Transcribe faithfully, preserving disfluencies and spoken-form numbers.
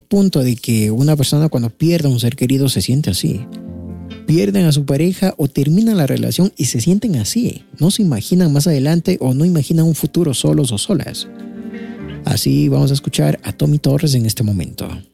punto de que una persona cuando pierde a un ser querido se siente así. Pierden a su pareja o terminan la relación y se sienten así. No se imaginan más adelante o no imaginan un futuro solos o solas. Así vamos a escuchar a Tommy Torres en este momento.